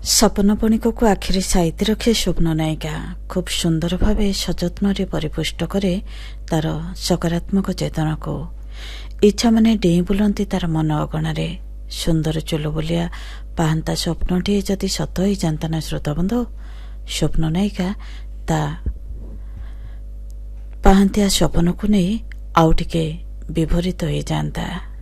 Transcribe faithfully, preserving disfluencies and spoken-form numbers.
ସପନପଣିକକୁ ଆଖିରେ ସାଇତି ରଖେ ସ୍ୱପ୍ନ ନାୟିକା। ଖୁବ୍ ସୁନ୍ଦର ଭାବେ ସଯତ୍ନରେ ପରିପୁଷ୍ଟ କରେ ତାର ସକାରାତ୍ମକ ଚେତନାକୁ। ଇଚ୍ଛାମାନେ ଡେଇଁ ବୁଲନ୍ତି ତାର ମନ ଅଗଣାରେ। ସୁନ୍ଦର ଚୁଲବୁଲିଆ ପାହାନ୍ତା ସ୍ୱପ୍ନଟିଏ ଯଦି ସତ ହୋଇଯାନ୍ତା ନା ଶ୍ରୋତାବନ୍ଧୁ, ସ୍ୱପ୍ନ ନାୟିକା ତା ପାହାନ୍ତିଆ ସ୍ୱପ୍ନକୁ ନେଇ ଆଉ ଟିକେ ବିଭରିତ ହୋଇଯାନ୍ତା।